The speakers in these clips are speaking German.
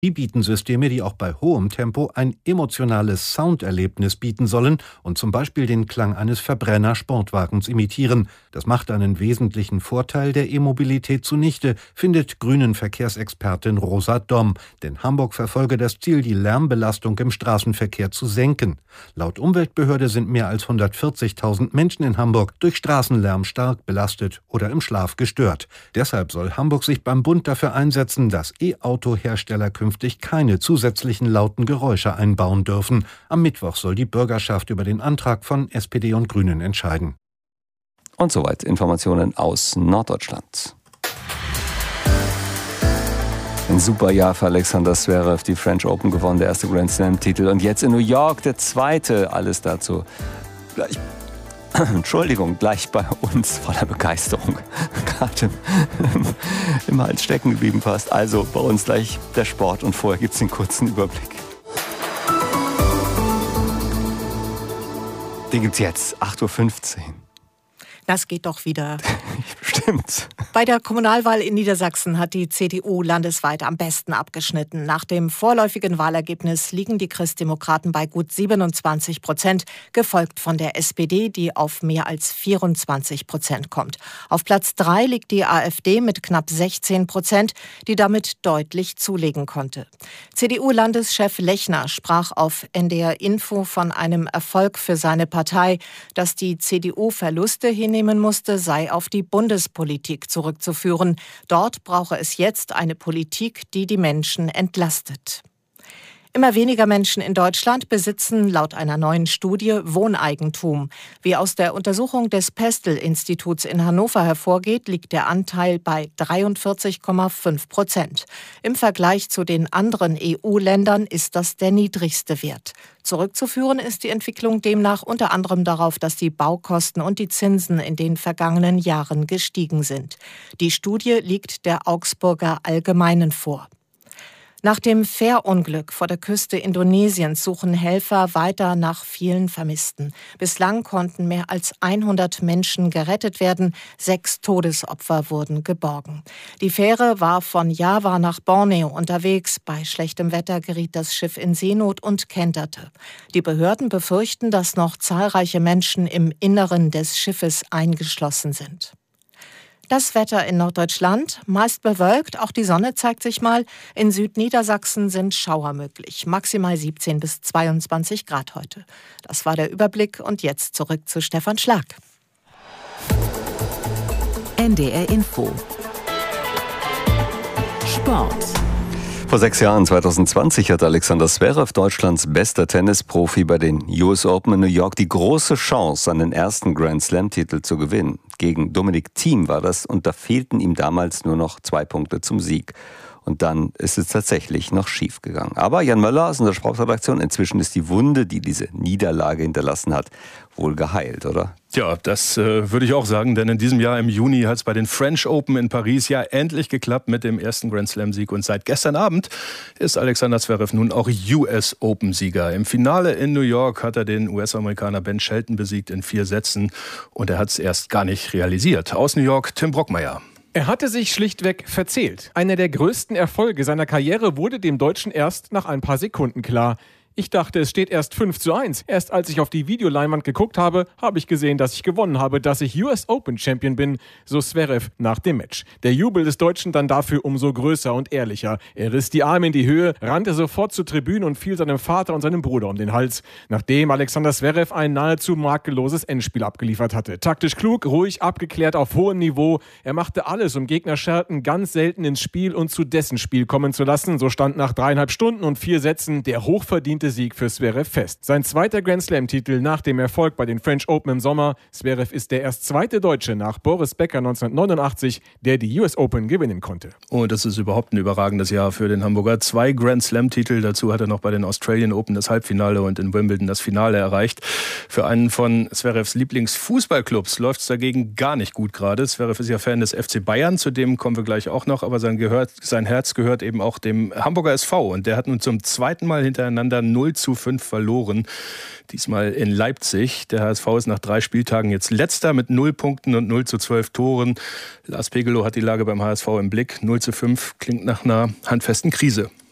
Die bieten Systeme, die auch bei hohem Tempo ein emotionales Sounderlebnis bieten sollen und zum Beispiel den Klang eines Verbrenner-Sportwagens imitieren. Das macht einen wesentlichen Vorteil der E-Mobilität zunichte, findet Grünen-Verkehrsexpertin Rosa Domm. Denn Hamburg verfolge das Ziel, die Lärmbelastung im Straßenverkehr zu senken. Laut Umweltbehörde sind mehr als 140.000 Menschen in Hamburg durch Straßenlärm stark belastet oder im Schlaf gestört. Deshalb soll Hamburg sich beim Bund dafür einsetzen, dass E-Auto-Hersteller künftig keine zusätzlichen lauten Geräusche einbauen dürfen. Am Mittwoch soll die Bürgerschaft über den Antrag von SPD und Grünen entscheiden. Und soweit Informationen aus Norddeutschland. Ein super Jahr für Alexander Zverev, die French Open gewonnen, der erste Grand Slam-Titel. Und jetzt in New York der zweite. Alles dazu gleich. Gleich bei uns voller Begeisterung. Gerade im Hals stecken geblieben fast. Also bei uns gleich der Sport und vorher gibt es den kurzen Überblick. Den gibt es jetzt, 8.15 Uhr. Das geht doch wieder. Stimmt. Bei der Kommunalwahl in Niedersachsen hat die CDU landesweit am besten abgeschnitten. Nach dem vorläufigen Wahlergebnis liegen die Christdemokraten bei gut 27%, gefolgt von der SPD, die auf mehr als 24% kommt. Auf Platz 3 liegt die AfD mit knapp 16%, die damit deutlich zulegen konnte. CDU-Landeschef Lechner sprach auf NDR Info von einem Erfolg für seine Partei. Dass die CDU Verluste hinnehmen musste, sei auf die Bundespolitik zurückzuführen. Dort brauche es jetzt eine Politik, die die Menschen entlastet. Immer weniger Menschen in Deutschland besitzen laut einer neuen Studie Wohneigentum. Wie aus der Untersuchung des Pestel-Instituts in Hannover hervorgeht, liegt der Anteil bei 43,5%. Im Vergleich zu den anderen EU-Ländern ist das der niedrigste Wert. Zurückzuführen ist die Entwicklung demnach unter anderem darauf, dass die Baukosten und die Zinsen in den vergangenen Jahren gestiegen sind. Die Studie liegt der Augsburger Allgemeinen vor. Nach dem Fährunglück vor der Küste Indonesiens suchen Helfer weiter nach vielen Vermissten. Bislang konnten mehr als 100 Menschen gerettet werden. 6 Todesopfer wurden geborgen. Die Fähre war von Java nach Borneo unterwegs. Bei schlechtem Wetter geriet das Schiff in Seenot und kenterte. Die Behörden befürchten, dass noch zahlreiche Menschen im Inneren des Schiffes eingeschlossen sind. Das Wetter in Norddeutschland, meist bewölkt, auch die Sonne zeigt sich mal. In Südniedersachsen sind Schauer möglich, maximal 17 bis 22 Grad heute. Das war der Überblick und jetzt zurück zu Stefan Schlag. NDR Info. Sport. Vor 6 Jahren, 2020, hatte Alexander Zverev, Deutschlands bester Tennisprofi, bei den US Open in New York die große Chance, seinen ersten Grand Slam-Titel zu gewinnen. Gegen Dominic Thiem war das und da fehlten ihm damals nur noch 2 Punkte zum Sieg. Und dann ist es tatsächlich noch schief gegangen. Aber Jan Möller aus unserer Sportredaktion, inzwischen ist die Wunde, die diese Niederlage hinterlassen hat, wohl geheilt, oder? Ja, das würde ich auch sagen, denn in diesem Jahr im Juni hat es bei den French Open in Paris ja endlich geklappt mit dem ersten Grand Slam-Sieg. Und seit gestern Abend ist Alexander Zverev nun auch US Open-Sieger. Im Finale in New York hat er den US-Amerikaner Ben Shelton besiegt in 4 Sätzen. Und er hat es erst gar nicht realisiert. Aus New York, Tim Brockmeier. Er hatte sich schlichtweg verzählt. Einer der größten Erfolge seiner Karriere wurde dem Deutschen erst nach ein paar Sekunden klar. Ich dachte, es steht erst 5:1. Erst als ich auf die Videoleinwand geguckt habe, habe ich gesehen, dass ich gewonnen habe, dass ich US Open Champion bin, so Zverev nach dem Match. Der Jubel des Deutschen dann dafür umso größer und ehrlicher. Er riss die Arme in die Höhe, rannte sofort zur Tribüne und fiel seinem Vater und seinem Bruder um den Hals, nachdem Alexander Zverev ein nahezu makelloses Endspiel abgeliefert hatte. Taktisch klug, ruhig, abgeklärt, auf hohem Niveau. Er machte alles, um Gegner-Scherten ganz selten ins Spiel und zu dessen Spiel kommen zu lassen. So stand nach 3,5 Stunden und 4 Sätzen der hochverdiente Sieg für Zverev fest. Sein zweiter Grand Slam-Titel nach dem Erfolg bei den French Open im Sommer. Zverev ist der erst zweite Deutsche nach Boris Becker 1989, der die US Open gewinnen konnte. Und das ist überhaupt ein überragendes Jahr für den Hamburger. 2 Grand Slam-Titel, dazu hat er noch bei den Australian Open das Halbfinale und in Wimbledon das Finale erreicht. Für einen von Zverevs Lieblingsfußballclubs läuft es dagegen gar nicht gut gerade. Zverev ist ja Fan des FC Bayern, zu dem kommen wir gleich auch noch, aber sein Herz gehört eben auch dem Hamburger SV und der hat nun zum 2. Mal hintereinander 0:5 verloren. Diesmal in Leipzig. Der HSV ist nach 3 Spieltagen jetzt Letzter mit 0 Punkten und 0:12 Toren. Lars Pegelow hat die Lage beim HSV im Blick. 0:5 klingt nach einer handfesten Krise.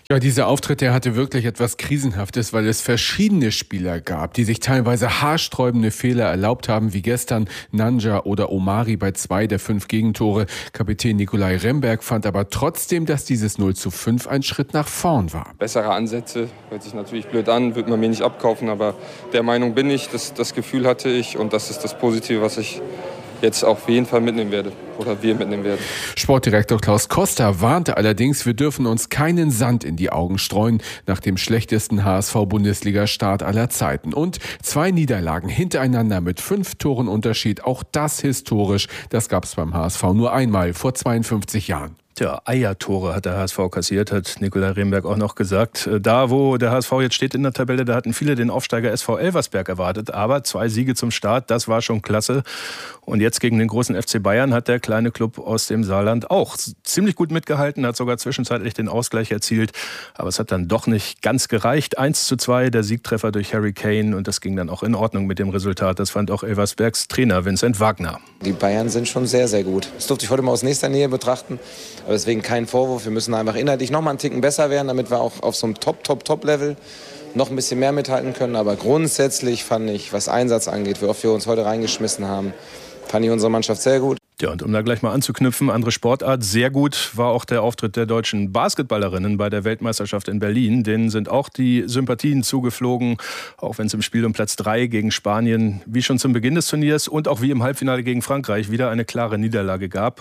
Ja, dieser Auftritt, der hatte wirklich etwas Krisenhaftes, weil es verschiedene Spieler gab, die sich teilweise haarsträubende Fehler erlaubt haben, wie gestern Nanja oder Omari bei 2 der 5 Gegentore. Kapitän Nikolai Remberg fand aber trotzdem, dass dieses 0:5 ein Schritt nach vorn war. Bessere Ansätze, hört sich natürlich blöd an, wird man mir nicht abkaufen, aber der Meinung bin ich, das Gefühl hatte ich und das ist das Positive, was ich jetzt auf jeden Fall mitnehmen werde oder wir mitnehmen werden. Sportdirektor Klaus Koster warnte allerdings, wir dürfen uns keinen Sand in die Augen streuen nach dem schlechtesten HSV-Bundesliga-Start aller Zeiten. Und 2 Niederlagen hintereinander mit 5 Toren Unterschied, auch das historisch, das gab es beim HSV nur einmal vor 52 Jahren. Tja, Eiertore hat der HSV kassiert, hat Nikolai Remberg auch noch gesagt. Da, wo der HSV jetzt steht in der Tabelle, da hatten viele den Aufsteiger SV Elversberg erwartet. Aber 2 Siege zum Start, das war schon klasse. Und jetzt gegen den großen FC Bayern hat der kleine Club aus dem Saarland auch ziemlich gut mitgehalten, hat sogar zwischenzeitlich den Ausgleich erzielt. Aber es hat dann doch nicht ganz gereicht. 1:2, der Siegtreffer durch Harry Kane. Und das ging dann auch in Ordnung mit dem Resultat. Das fand auch Elversbergs Trainer Vincent Wagner. Die Bayern sind schon sehr, sehr gut. Das durfte ich heute mal aus nächster Nähe betrachten. Aber deswegen kein Vorwurf. Wir müssen einfach inhaltlich noch mal einen Ticken besser werden, damit wir auch auf so einem Top-Level noch ein bisschen mehr mithalten können. Aber grundsätzlich fand ich, was Einsatz angeht, wie oft wir uns heute reingeschmissen haben, fand ich unsere Mannschaft sehr gut. Ja, und um da gleich mal anzuknüpfen, andere Sportart, sehr gut war auch der Auftritt der deutschen Basketballerinnen bei der Weltmeisterschaft in Berlin. Denen sind auch die Sympathien zugeflogen, auch wenn es im Spiel um Platz 3 gegen Spanien, wie schon zum Beginn des Turniers und auch wie im Halbfinale gegen Frankreich, wieder eine klare Niederlage gab.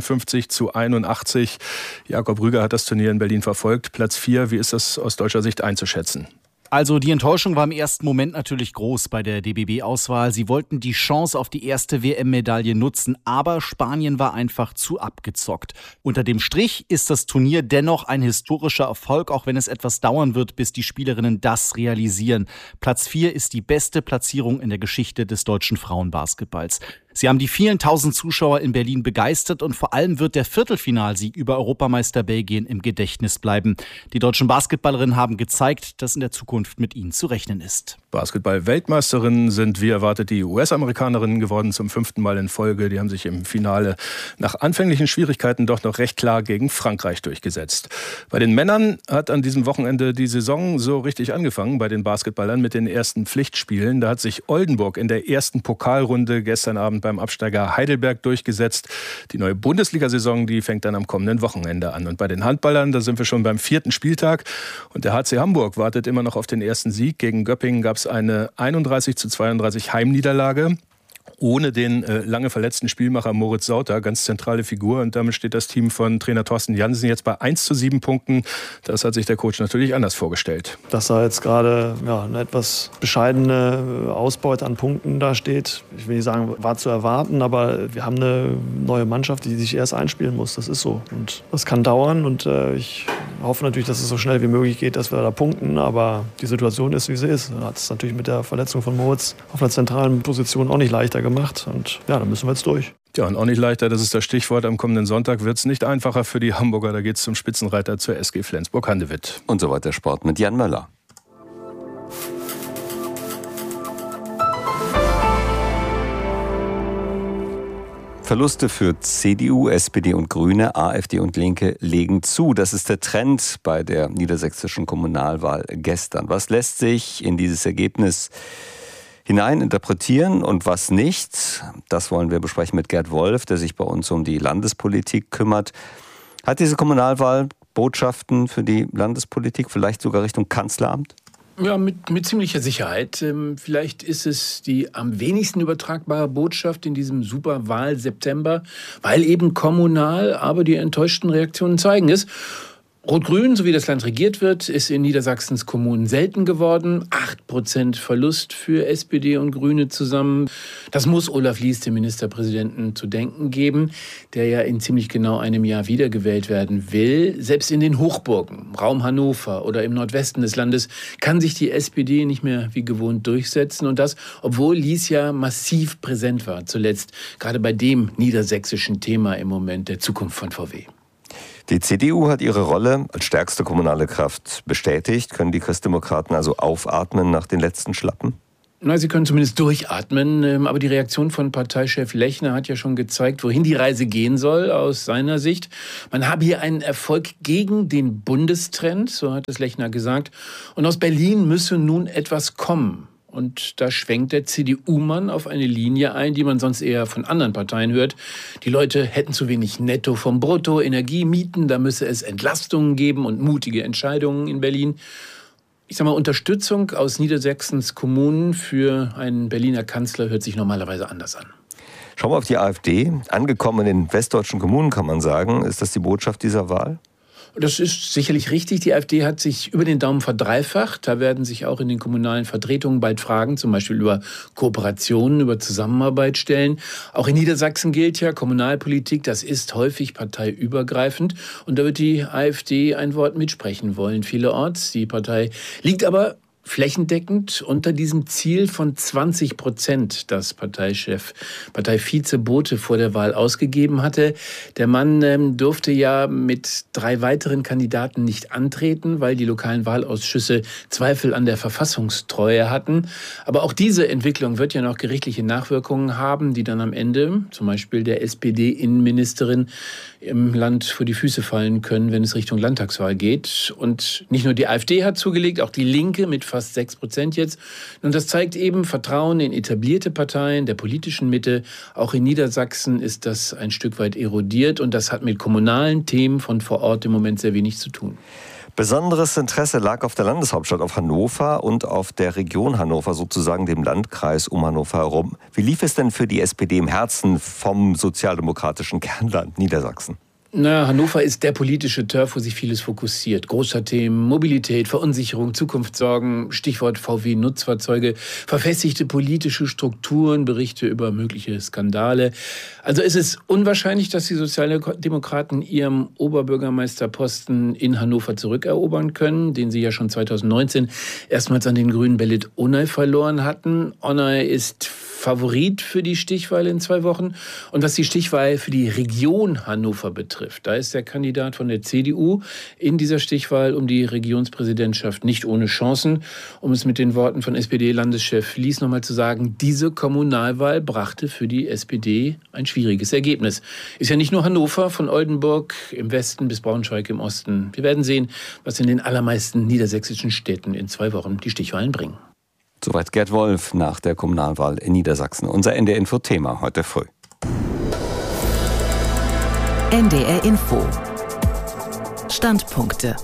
58:81. Jakob Rüger hat das Turnier in Berlin verfolgt. Platz 4, wie ist das aus deutscher Sicht einzuschätzen? Also die Enttäuschung war im ersten Moment natürlich groß bei der DBB-Auswahl. Sie wollten die Chance auf die erste WM-Medaille nutzen, aber Spanien war einfach zu abgezockt. Unter dem Strich ist das Turnier dennoch ein historischer Erfolg, auch wenn es etwas dauern wird, bis die Spielerinnen das realisieren. Platz 4 ist die beste Platzierung in der Geschichte des deutschen Frauenbasketballs. Sie haben die vielen tausend Zuschauer in Berlin begeistert und vor allem wird der Viertelfinalsieg über Europameister Belgien im Gedächtnis bleiben. Die deutschen Basketballerinnen haben gezeigt, dass in der Zukunft mit ihnen zu rechnen ist. Basketball-Weltmeisterinnen sind wie erwartet die US-Amerikanerinnen geworden, zum 5. Mal in Folge. Die haben sich im Finale nach anfänglichen Schwierigkeiten doch noch recht klar gegen Frankreich durchgesetzt. Bei den Männern hat an diesem Wochenende die Saison so richtig angefangen, bei den Basketballern mit den ersten Pflichtspielen. Da hat sich Oldenburg in der ersten Pokalrunde gestern Abend beim Absteiger Heidelberg durchgesetzt. Die neue Bundesliga-Saison, die fängt dann am kommenden Wochenende an. Und bei den Handballern, da sind wir schon beim 4. Spieltag. Und der HC Hamburg wartet immer noch auf den ersten Sieg. Gegen Göppingen gab es eine 31:32 Heimniederlage. Ohne den lange verletzten Spielmacher Moritz Sauter, ganz zentrale Figur. Und damit steht das Team von Trainer Thorsten Jansen jetzt bei 1:7 Punkten. Das hat sich der Coach natürlich anders vorgestellt. Dass da jetzt gerade eine etwas bescheidene Ausbeute an Punkten da steht, ich will nicht sagen, war zu erwarten, aber wir haben eine neue Mannschaft, die sich erst einspielen muss. Das ist so. Und das kann dauern. Und ich hoffe natürlich, dass es so schnell wie möglich geht, dass wir da punkten. Aber die Situation ist, wie sie ist. Hat es natürlich mit der Verletzung von Moritz auf einer zentralen Position auch nicht leichter gemacht. Und ja, da müssen wir jetzt durch. Ja, und auch nicht leichter, das ist das Stichwort. Am kommenden Sonntag wird es nicht einfacher für die Hamburger. Da geht es zum Spitzenreiter zur SG Flensburg-Handewitt. Und so weiter Sport mit Jan Möller. Verluste für CDU, SPD und Grüne, AfD und Linke legen zu. Das ist der Trend bei der niedersächsischen Kommunalwahl gestern. Was lässt sich in dieses Ergebnis hinein interpretieren und was nicht? Das wollen wir besprechen mit Gerd Wolf, der sich bei uns um die Landespolitik kümmert. Hat diese Kommunalwahl Botschaften für die Landespolitik, vielleicht sogar Richtung Kanzleramt? Ja, mit ziemlicher Sicherheit. Vielleicht ist es die am wenigsten übertragbare Botschaft in diesem Superwahl-September, weil eben kommunal, aber die enttäuschten Reaktionen zeigen es. Rot-Grün, so wie das Land regiert wird, ist in Niedersachsens Kommunen selten geworden. 8% Verlust für SPD und Grüne zusammen. Das muss Olaf Lies, dem Ministerpräsidenten, zu denken geben, der ja in ziemlich genau einem Jahr wiedergewählt werden will. Selbst in den Hochburgen, Raum Hannover oder im Nordwesten des Landes, kann sich die SPD nicht mehr wie gewohnt durchsetzen. Und das, obwohl Lies ja massiv präsent war, zuletzt gerade bei dem niedersächsischen Thema im Moment, der Zukunft von VW. Die CDU hat ihre Rolle als stärkste kommunale Kraft bestätigt. Können die Christdemokraten also aufatmen nach den letzten Schlappen? Na, sie können zumindest durchatmen, aber die Reaktion von Parteichef Lechner hat ja schon gezeigt, wohin die Reise gehen soll aus seiner Sicht. Man habe hier einen Erfolg gegen den Bundestrend, so hat es Lechner gesagt. Und aus Berlin müsse nun etwas kommen. Und da schwenkt der CDU-Mann auf eine Linie ein, die man sonst eher von anderen Parteien hört. Die Leute hätten zu wenig Netto vom Brutto, Energie, Mieten, da müsse es Entlastungen geben und mutige Entscheidungen in Berlin. Ich sage mal, Unterstützung aus Niedersachsens Kommunen für einen Berliner Kanzler hört sich normalerweise anders an. Schauen wir auf die AfD. Angekommen in den westdeutschen Kommunen, kann man sagen. Ist das die Botschaft dieser Wahl? Das ist sicherlich richtig. Die AfD hat sich über den Daumen verdreifacht. Da werden sich auch in den kommunalen Vertretungen bald Fragen, zum Beispiel über Kooperationen, über Zusammenarbeit stellen. Auch in Niedersachsen gilt ja, Kommunalpolitik, das ist häufig parteiübergreifend. Und da wird die AfD ein Wort mitsprechen wollen, vielerorts. Die Partei liegt aber flächendeckend unter diesem Ziel von 20%, das Parteivize Bote vor der Wahl ausgegeben hatte. Der Mann durfte ja mit 3 weiteren Kandidaten nicht antreten, weil die lokalen Wahlausschüsse Zweifel an der Verfassungstreue hatten. Aber auch diese Entwicklung wird ja noch gerichtliche Nachwirkungen haben, die dann am Ende, zum Beispiel der SPD-Innenministerin, im Land vor die Füße fallen können, wenn es Richtung Landtagswahl geht. Und nicht nur die AfD hat zugelegt, auch die Linke mit fast 6% jetzt. Und das zeigt eben Vertrauen in etablierte Parteien der politischen Mitte. Auch in Niedersachsen ist das ein Stück weit erodiert und das hat mit kommunalen Themen von vor Ort im Moment sehr wenig zu tun. Besonderes Interesse lag auf der Landeshauptstadt, auf Hannover und auf der Region Hannover, sozusagen dem Landkreis um Hannover herum. Wie lief es denn für die SPD im Herzen vom sozialdemokratischen Kernland Niedersachsen? Na, Hannover ist der politische Turf, wo sich vieles fokussiert. Großer Themen, Mobilität, Verunsicherung, Zukunftssorgen, Stichwort VW-Nutzfahrzeuge, verfestigte politische Strukturen, Berichte über mögliche Skandale. Also es ist unwahrscheinlich, dass die Sozialdemokraten ihren Oberbürgermeisterposten in Hannover zurückerobern können, den sie ja schon 2019 erstmals an den Grünen Belit Onay verloren hatten. Onay ist Favorit für die Stichwahl in 2 Wochen. Und was die Stichwahl für die Region Hannover betrifft, da ist der Kandidat von der CDU in dieser Stichwahl um die Regionspräsidentschaft nicht ohne Chancen. Um es mit den Worten von SPD-Landeschef Lies nochmal zu sagen, diese Kommunalwahl brachte für die SPD ein schwieriges Ergebnis. Ist ja nicht nur Hannover, von Oldenburg im Westen bis Braunschweig im Osten. Wir werden sehen, was in den allermeisten niedersächsischen Städten in 2 Wochen die Stichwahlen bringen. Soweit Gerd Wolf nach der Kommunalwahl in Niedersachsen. Unser NDR-Info-Thema heute früh. NDR Info. Standpunkte.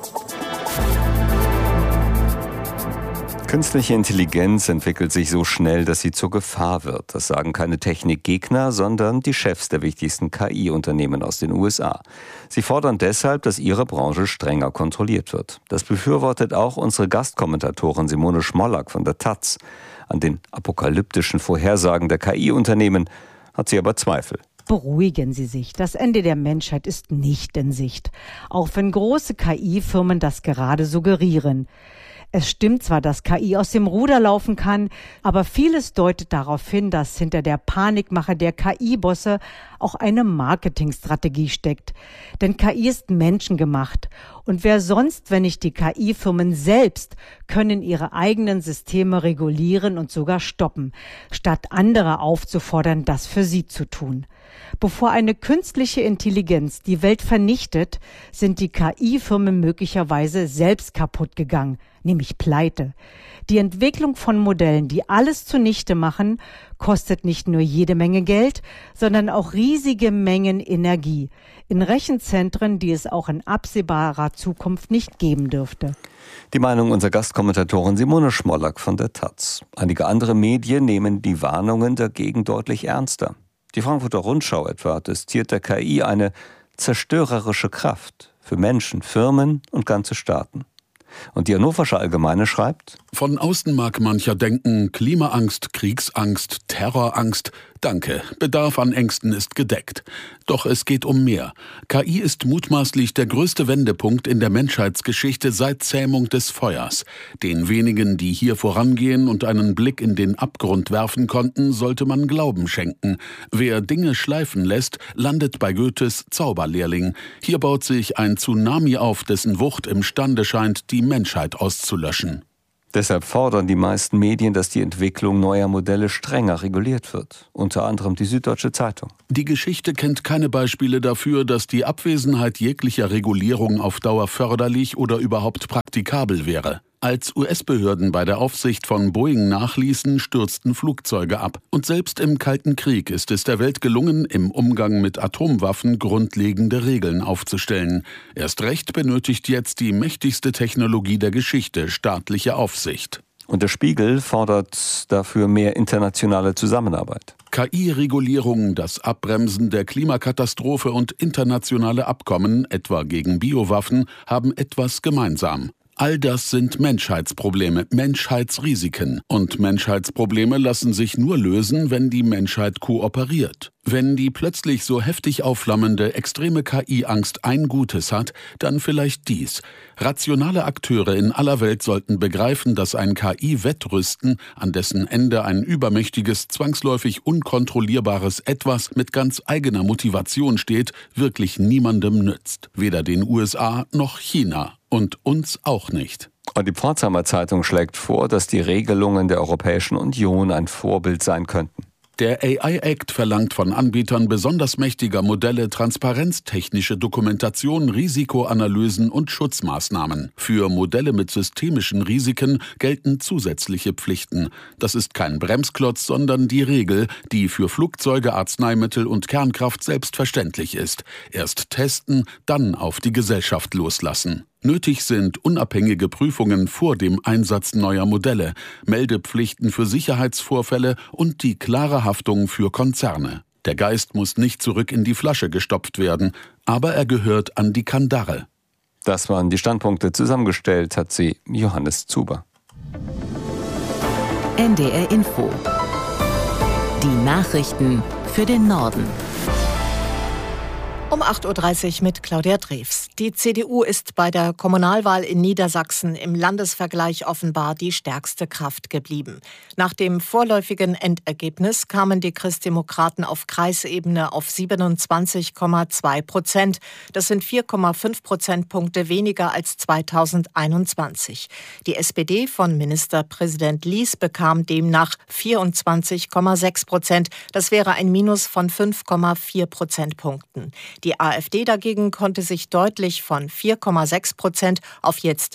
Künstliche Intelligenz entwickelt sich so schnell, dass sie zur Gefahr wird. Das sagen keine Technikgegner, sondern die Chefs der wichtigsten KI-Unternehmen aus den USA. Sie fordern deshalb, dass ihre Branche strenger kontrolliert wird. Das befürwortet auch unsere Gastkommentatorin Simone Schmollack von der Taz. An den apokalyptischen Vorhersagen der KI-Unternehmen hat sie aber Zweifel. Beruhigen Sie sich, das Ende der Menschheit ist nicht in Sicht. Auch wenn große KI-Firmen das gerade suggerieren. Es stimmt zwar, dass KI aus dem Ruder laufen kann, aber vieles deutet darauf hin, dass hinter der Panikmache der KI-Bosse auch eine Marketingstrategie steckt. Denn KI ist menschengemacht. Und wer sonst, wenn nicht die KI-Firmen selbst, können ihre eigenen Systeme regulieren und sogar stoppen, statt andere aufzufordern, das für sie zu tun. Bevor eine künstliche Intelligenz die Welt vernichtet, sind die KI-Firmen möglicherweise selbst kaputt gegangen, nämlich pleite. Die Entwicklung von Modellen, die alles zunichte machen, kostet nicht nur jede Menge Geld, sondern auch riesige Mengen Energie in Rechenzentren, die es auch in absehbarer Zukunft nicht geben dürfte. Die Meinung unserer Gastkommentatorin Simone Schmollack von der Taz. Einige andere Medien nehmen die Warnungen dagegen deutlich ernster. Die Frankfurter Rundschau etwa attestiert der KI eine zerstörerische Kraft für Menschen, Firmen und ganze Staaten. Und die Hannoversche Allgemeine schreibt: Von außen mag mancher denken, Klimaangst, Kriegsangst, Terrorangst. Danke, Bedarf an Ängsten ist gedeckt. Doch es geht um mehr. KI ist mutmaßlich der größte Wendepunkt in der Menschheitsgeschichte seit Zähmung des Feuers. Den wenigen, die hier vorangehen und einen Blick in den Abgrund werfen konnten, sollte man Glauben schenken. Wer Dinge schleifen lässt, landet bei Goethes Zauberlehrling. Hier baut sich ein Tsunami auf, dessen Wucht imstande scheint, die Menschheit auszulöschen. Deshalb fordern die meisten Medien, dass die Entwicklung neuer Modelle strenger reguliert wird. Unter anderem die Süddeutsche Zeitung. Die Geschichte kennt keine Beispiele dafür, dass die Abwesenheit jeglicher Regulierung auf Dauer förderlich oder überhaupt praktikabel wäre. Als US-Behörden bei der Aufsicht von Boeing nachließen, stürzten Flugzeuge ab. Und selbst im Kalten Krieg ist es der Welt gelungen, im Umgang mit Atomwaffen grundlegende Regeln aufzustellen. Erst recht benötigt jetzt die mächtigste Technologie der Geschichte staatliche Aufsicht. Und der Spiegel fordert dafür mehr internationale Zusammenarbeit. KI-Regulierung, das Abbremsen der Klimakatastrophe und internationale Abkommen, etwa gegen Biowaffen, haben etwas gemeinsam. All das sind Menschheitsprobleme, Menschheitsrisiken. Und Menschheitsprobleme lassen sich nur lösen, wenn die Menschheit kooperiert. Wenn die plötzlich so heftig aufflammende extreme KI-Angst ein Gutes hat, dann vielleicht dies. Rationale Akteure in aller Welt sollten begreifen, dass ein KI-Wettrüsten, an dessen Ende ein übermächtiges, zwangsläufig unkontrollierbares Etwas mit ganz eigener Motivation steht, wirklich niemandem nützt. Weder den USA noch China. Und uns auch nicht. Und die Pforzheimer Zeitung schlägt vor, dass die Regelungen der Europäischen Union ein Vorbild sein könnten. Der AI-Act verlangt von Anbietern besonders mächtiger Modelle transparenztechnische Dokumentation, Risikoanalysen und Schutzmaßnahmen. Für Modelle mit systemischen Risiken gelten zusätzliche Pflichten. Das ist kein Bremsklotz, sondern die Regel, die für Flugzeuge, Arzneimittel und Kernkraft selbstverständlich ist. Erst testen, dann auf die Gesellschaft loslassen. Nötig sind unabhängige Prüfungen vor dem Einsatz neuer Modelle, Meldepflichten für Sicherheitsvorfälle und die klare Haftung für Konzerne. Der Geist muss nicht zurück in die Flasche gestopft werden, aber er gehört an die Kandare. Das waren die Standpunkte. Zusammengestellt hat sie Johannes Zuber. NDR Info. Die Nachrichten für den Norden. Um 8.30 Uhr mit Claudia Drews. Die CDU ist bei der Kommunalwahl in Niedersachsen im Landesvergleich offenbar die stärkste Kraft geblieben. Nach dem vorläufigen Endergebnis kamen die Christdemokraten auf Kreisebene auf 27,2%. Das sind 4,5 Prozentpunkte weniger als 2021. Die SPD von Ministerpräsident Lies bekam demnach 24,6%. Das wäre ein Minus von 5,4 Prozentpunkten. Die AfD dagegen konnte sich deutlich von 4,6% auf jetzt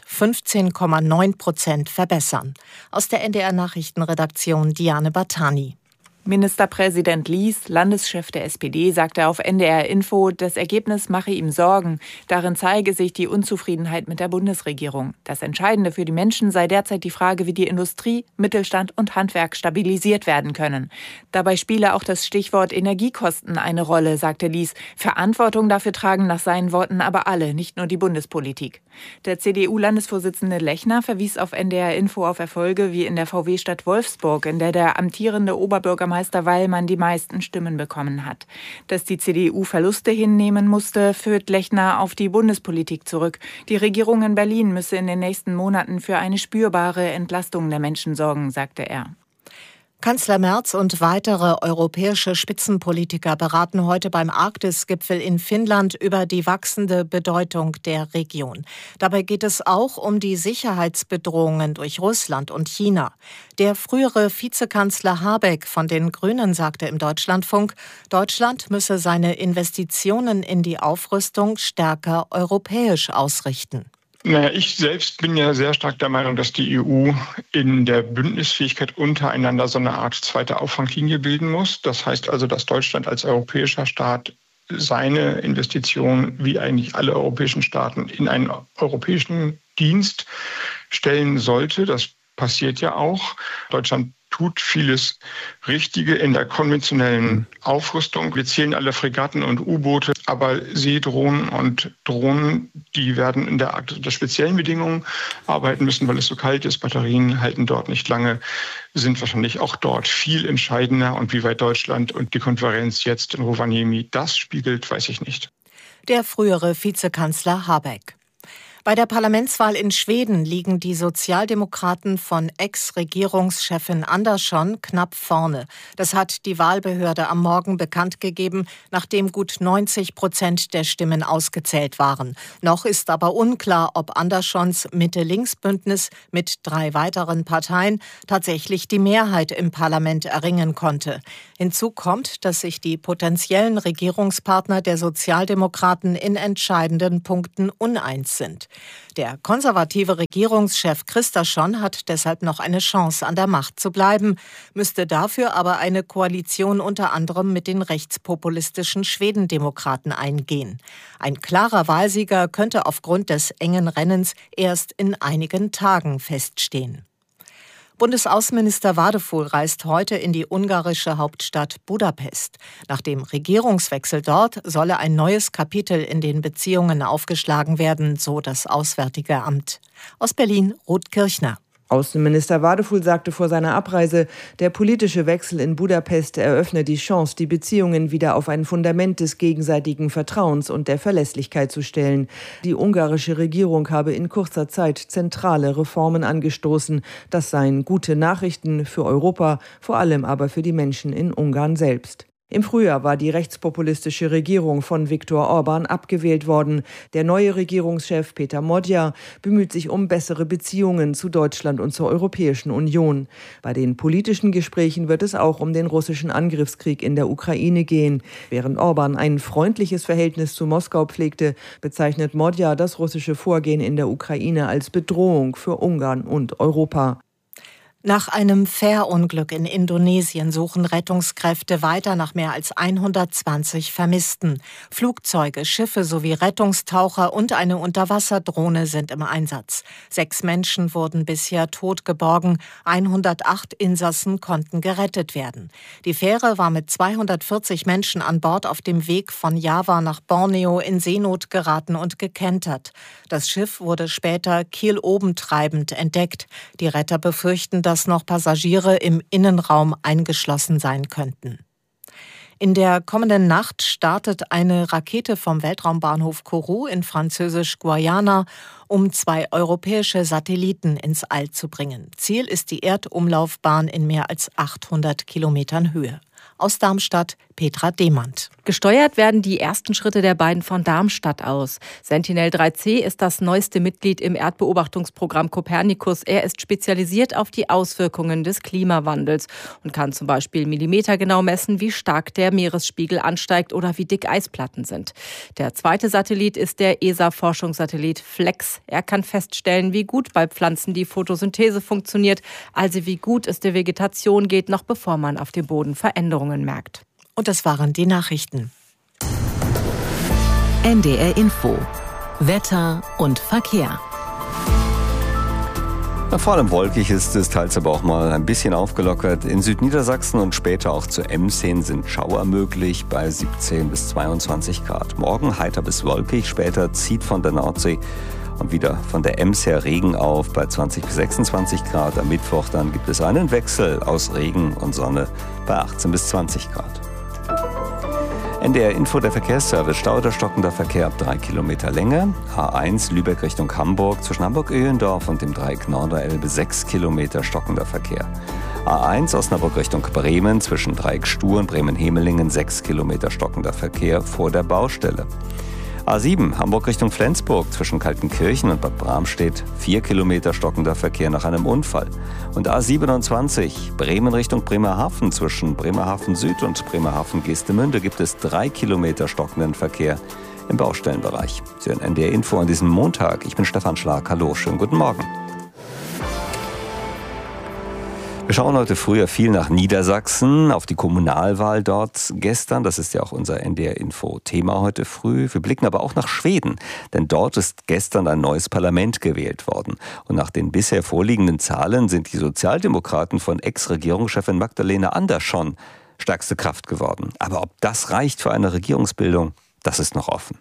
15,9% verbessern. Aus der NDR-Nachrichtenredaktion Diane Bartani. Ministerpräsident Lies, Landeschef der SPD, sagte auf NDR Info, das Ergebnis mache ihm Sorgen. Darin zeige sich die Unzufriedenheit mit der Bundesregierung. Das Entscheidende für die Menschen sei derzeit die Frage, wie die Industrie, Mittelstand und Handwerk stabilisiert werden können. Dabei spiele auch das Stichwort Energiekosten eine Rolle, sagte Lies. Verantwortung dafür tragen nach seinen Worten aber alle, nicht nur die Bundespolitik. Der CDU-Landesvorsitzende Lechner verwies auf NDR Info auf Erfolge wie in der VW-Stadt Wolfsburg, in der der amtierende Oberbürgermeister Wallmann die meisten Stimmen bekommen hat. Dass die CDU Verluste hinnehmen musste, führt Lechner auf die Bundespolitik zurück. Die Regierung in Berlin müsse in den nächsten Monaten für eine spürbare Entlastung der Menschen sorgen, sagte er. Kanzler Merz und weitere europäische Spitzenpolitiker beraten heute beim Arktis-Gipfel in Finnland über die wachsende Bedeutung der Region. Dabei geht es auch um die Sicherheitsbedrohungen durch Russland und China. Der frühere Vizekanzler Habeck von den Grünen sagte im Deutschlandfunk, Deutschland müsse seine Investitionen in die Aufrüstung stärker europäisch ausrichten. Naja, ich selbst bin ja sehr stark der Meinung, dass die EU in der Bündnisfähigkeit untereinander so eine Art zweite Auffanglinie bilden muss. Das heißt also, dass Deutschland als europäischer Staat seine Investitionen, wie eigentlich alle europäischen Staaten, in einen europäischen Dienst stellen sollte. Das passiert ja auch. Deutschland tut vieles Richtige in der konventionellen Aufrüstung. Wir zählen alle Fregatten und U-Boote, aber Seedrohnen und Drohnen, die werden in der Arktis unter speziellen Bedingungen arbeiten müssen, weil es so kalt ist. Batterien halten dort nicht lange, sind wahrscheinlich auch dort viel entscheidender. Und wie weit Deutschland und die Konferenz jetzt in Rovaniemi das spiegelt, weiß ich nicht. Der frühere Vizekanzler Habeck. Bei der Parlamentswahl in Schweden liegen die Sozialdemokraten von Ex-Regierungschefin Andersson knapp vorne. Das hat die Wahlbehörde am Morgen bekannt gegeben, nachdem gut 90% der Stimmen ausgezählt waren. Noch ist aber unklar, ob Anderssons Mitte-Links-Bündnis mit 3 weiteren Parteien tatsächlich die Mehrheit im Parlament erringen konnte. Hinzu kommt, dass sich die potenziellen Regierungspartner der Sozialdemokraten in entscheidenden Punkten uneins sind. Der konservative Regierungschef Kristersson hat deshalb noch eine Chance, an der Macht zu bleiben, müsste dafür aber eine Koalition unter anderem mit den rechtspopulistischen Schwedendemokraten eingehen. Ein klarer Wahlsieger könnte aufgrund des engen Rennens erst in einigen Tagen feststehen. Bundesaußenminister Wadefuhl reist heute in die ungarische Hauptstadt Budapest. Nach dem Regierungswechsel dort solle ein neues Kapitel in den Beziehungen aufgeschlagen werden, so das Auswärtige Amt. Aus Berlin, Ruth Kirchner. Außenminister Wadefuhl sagte vor seiner Abreise, der politische Wechsel in Budapest eröffne die Chance, die Beziehungen wieder auf ein Fundament des gegenseitigen Vertrauens und der Verlässlichkeit zu stellen. Die ungarische Regierung habe in kurzer Zeit zentrale Reformen angestoßen. Das seien gute Nachrichten für Europa, vor allem aber für die Menschen in Ungarn selbst. Im Frühjahr war die rechtspopulistische Regierung von Viktor Orbán abgewählt worden. Der neue Regierungschef Péter Magyar bemüht sich um bessere Beziehungen zu Deutschland und zur Europäischen Union. Bei den politischen Gesprächen wird es auch um den russischen Angriffskrieg in der Ukraine gehen. Während Orbán ein freundliches Verhältnis zu Moskau pflegte, bezeichnet Magyar das russische Vorgehen in der Ukraine als Bedrohung für Ungarn und Europa. Nach einem Fährunglück in Indonesien suchen Rettungskräfte weiter nach mehr als 120 Vermissten. Flugzeuge, Schiffe sowie Rettungstaucher und eine Unterwasserdrohne sind im Einsatz. 6 Menschen wurden bisher tot geborgen, 108 Insassen konnten gerettet werden. Die Fähre war mit 240 Menschen an Bord auf dem Weg von Java nach Borneo in Seenot geraten und gekentert. Das Schiff wurde später kieloben treibend entdeckt. Die Retter befürchten, dass noch Passagiere im Innenraum eingeschlossen sein könnten. In der kommenden Nacht startet eine Rakete vom Weltraumbahnhof Kourou in Französisch-Guayana, um 2 europäische Satelliten ins All zu bringen. Ziel ist die Erdumlaufbahn in mehr als 800 Kilometern Höhe. Aus Darmstadt, Petra Demand. Gesteuert werden die ersten Schritte der beiden von Darmstadt aus. Sentinel-3C ist das neueste Mitglied im Erdbeobachtungsprogramm Copernicus. Er ist spezialisiert auf die Auswirkungen des Klimawandels und kann zum Beispiel millimetergenau messen, wie stark der Meeresspiegel ansteigt oder wie dick Eisplatten sind. Der zweite Satellit ist der ESA-Forschungssatellit FLEX. Er kann feststellen, wie gut bei Pflanzen die Photosynthese funktioniert, also wie gut es der Vegetation geht, noch bevor man auf dem Boden Veränderungen merkt. Und das waren die Nachrichten. NDR Info. Wetter und Verkehr. Vor allem wolkig ist es, teils aber auch mal ein bisschen aufgelockert. In Südniedersachsen und später auch zu Ems hin sind Schauer möglich bei 17 bis 22 Grad. Morgen heiter bis wolkig, später zieht von der Nordsee und wieder von der Ems her Regen auf bei 20 bis 26 Grad. Am Mittwoch dann gibt es einen Wechsel aus Regen und Sonne bei 18 bis 20 Grad. NDR Info, der Verkehrsservice. Stau oder stockender Verkehr ab 3 Kilometer Länge. A1 Lübeck Richtung Hamburg zwischen Hamburg-Öhlendorf und dem Dreieck Norderelbe 6 Kilometer stockender Verkehr. A1 Osnabrück Richtung Bremen zwischen Dreieck Stur und Bremen-Hemelingen 6 Kilometer stockender Verkehr vor der Baustelle. A7 Hamburg Richtung Flensburg zwischen Kaltenkirchen und Bad Bramstedt 4 Kilometer stockender Verkehr nach einem Unfall. Und A27 Bremen Richtung Bremerhaven zwischen Bremerhaven Süd und Bremerhaven Geestemünde gibt es 3 Kilometer stockenden Verkehr im Baustellenbereich. Sie hören NDR Info an diesem Montag. Ich bin Stefan Schlag. Hallo, schönen guten Morgen. Wir schauen heute früher viel nach Niedersachsen, auf die Kommunalwahl dort gestern. Das ist ja auch unser NDR-Info-Thema heute früh. Wir blicken aber auch nach Schweden, denn dort ist gestern ein neues Parlament gewählt worden. Und nach den bisher vorliegenden Zahlen sind die Sozialdemokraten von Ex-Regierungschefin Magdalena Andersson stärkste Kraft geworden. Aber ob das reicht für eine Regierungsbildung, das ist noch offen.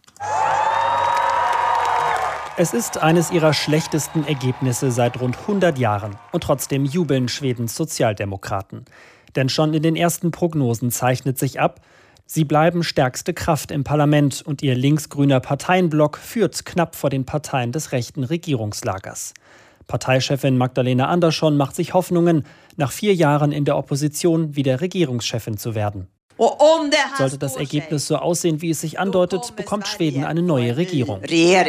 Es ist eines ihrer schlechtesten Ergebnisse seit rund 100 Jahren. Und trotzdem jubeln Schwedens Sozialdemokraten. Denn schon in den ersten Prognosen zeichnet sich ab, Sie bleiben stärkste Kraft im Parlament und ihr linksgrüner Parteienblock führt knapp vor den Parteien des rechten Regierungslagers. Parteichefin Magdalena Andersson macht sich Hoffnungen, nach 4 Jahren in der Opposition wieder Regierungschefin zu werden. Sollte das Ergebnis so aussehen, wie es sich andeutet, bekommt Schweden eine neue Regierung.